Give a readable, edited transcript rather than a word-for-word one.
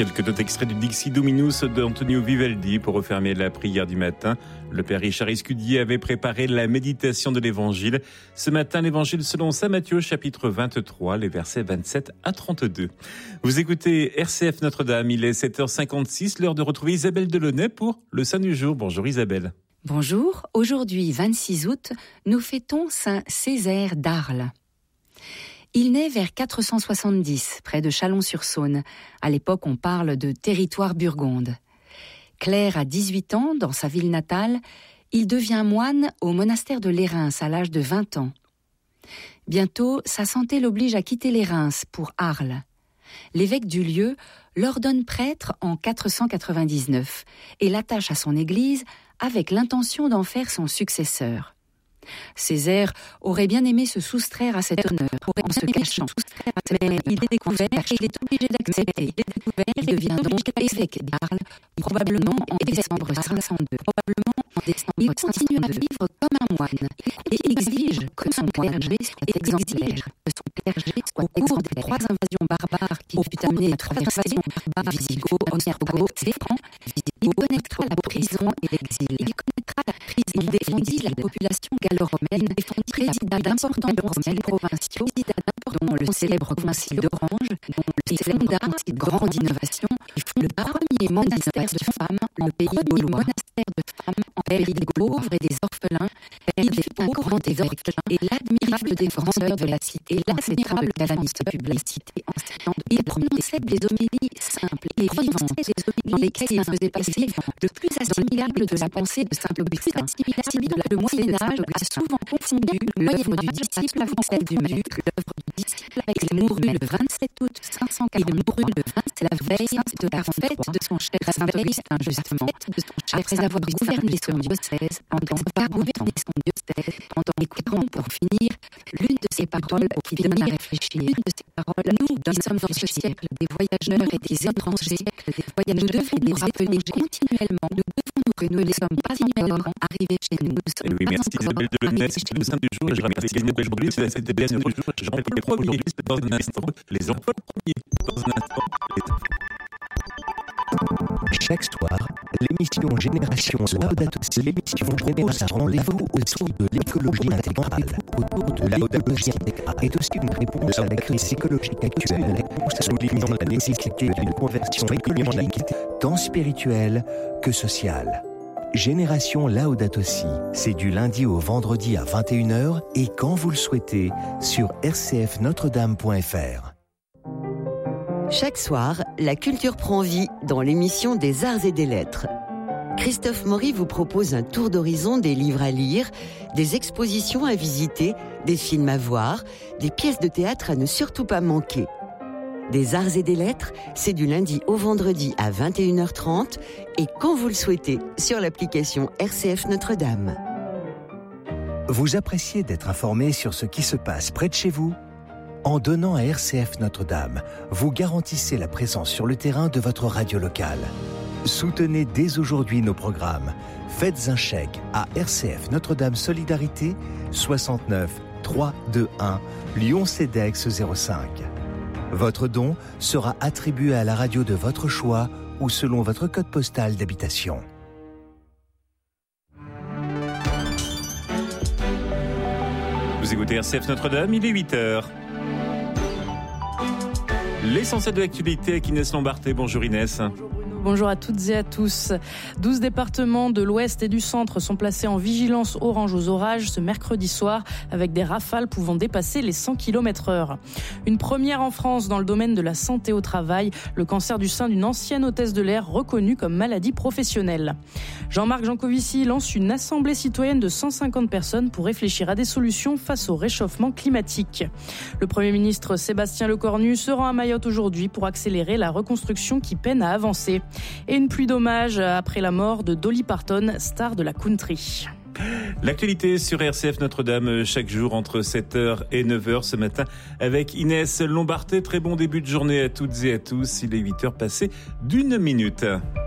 Quelques notes extraits du Dixi Dominus d'Antonio Vivaldi pour refermer la prière du matin. Le père Richard Escudier avait préparé la méditation de l'Évangile. Ce matin, l'Évangile selon saint Matthieu, chapitre 23, les versets 27 à 32. Vous écoutez RCF Notre-Dame, il est 7h56, l'heure de retrouver Isabelle Delaunay pour le Saint du jour. Bonjour Isabelle. Bonjour, aujourd'hui 26 août, nous fêtons saint Césaire d'Arles. Il naît vers 470, près de Chalon-sur-Saône. À l'époque, on parle de territoire burgonde. Clerc à 18 ans, dans sa ville natale, il devient moine au monastère de Lérins à l'âge de 20 ans. Bientôt, sa santé l'oblige à quitter les Reims pour Arles. L'évêque du lieu l'ordonne prêtre en 499 et l'attache à son église avec l'intention d'en faire son successeur. Césaire aurait bien aimé se soustraire à cet honneur en se cachant, mais il est découvert et il est obligé d'accepter. Il devient donc évêque d'Arles, probablement en décembre 502. Il continue à vivre comme un moine et exige que son clergé soit exemplaire, au cours des 3 invasions barbares qui fut amené à traverser Visigoth, Ostrogoth et Francs. Il connaîtra la prison et l'exil. Il défendit la population gallo-romaine, présida d'importants romaines provinciaux, dont le célèbre concile d'Orange, et fonda de grandes innovations, le premier monastère de femmes en pays gaulois, en pays des pauvres et des orphelins. Il fut un grand évêque et l'admirable défenseur de la cité, l'admirable calamiste publicité. Il prononçait des homélies simples et vivantes, dans lesquelles il faisait passer le plus assimilable de la pensée de saint Augustin. Le Moyen-Âge a souvent confondu l'œuvre du disciple avec celle du maître. Il mourut le 27 août 540, la veille de la fête de son cher saint Augustin, justement, après avoir gouverné son diocèse, écoutons pour finir l'une de ses paroles qui donne à réfléchir. Nous sommes dans ce siècle des voyageurs et des étrangers. Nous devons nous rappeler continuellement. Nous ne sommes pas ignorants arrivés chez nous. Oui, merci Isabelle Delaunay, c'est le Saint du jour. Je rappelle qu'aujourd'hui, c'est la fête des biens du jour. Je rappelle les 3 premiers dans un instant. Les enfants premiers dans un instant. Chaque soir, l'émission Génération Laudato Si, l'émission propose un rendez-vous autour de l'écologie intégrale, autour de l'écologie intégrale, est aussi une réponse à la crise écologique actuelle, soulignant la nécessité d'une conversion écologique tant spirituelle que sociale. Génération Laudato Si, c'est du lundi au vendredi à 21h et quand vous le souhaitez sur rcfnotredame.fr. Chaque soir, la culture prend vie dans l'émission des Arts et des Lettres. Christophe Maury vous propose un tour d'horizon des livres à lire, des expositions à visiter, des films à voir, des pièces de théâtre à ne surtout pas manquer. Des Arts et des Lettres, c'est du lundi au vendredi à 21h30 et quand vous le souhaitez sur l'application RCF Notre-Dame. Vous appréciez d'être informé sur ce qui se passe près de chez vous ? En donnant à RCF Notre-Dame, vous garantissez la présence sur le terrain de votre radio locale. Soutenez dès aujourd'hui nos programmes. Faites un chèque à RCF Notre-Dame Solidarité 69 321 Lyon-CEDEX 05. Votre don sera attribué à la radio de votre choix ou selon votre code postal d'habitation. Vous écoutez RCF Notre-Dame, il est 8h. L'essentiel de l'actualité avec Inès Lombarté. Bonjour Inès. Bonjour à toutes et à tous. 12 départements de l'Ouest et du Centre sont placés en vigilance orange aux orages ce mercredi soir avec des rafales pouvant dépasser les 100 km/h. Une première en France dans le domaine de la santé au travail, le cancer du sein d'une ancienne hôtesse de l'air reconnue comme maladie professionnelle. Jean-Marc Jancovici lance une assemblée citoyenne de 150 personnes pour réfléchir à des solutions face au réchauffement climatique. Le Premier ministre Sébastien Lecornu se rend à Mayotte aujourd'hui pour accélérer la reconstruction qui peine à avancer. Et une pluie d'hommage après la mort de Dolly Parton, star de la country. L'actualité sur RCF Notre-Dame chaque jour entre 7h et 9h ce matin avec Inès Lombarté. Très bon début de journée à toutes et à tous. Il est 8h passé d'1 minute.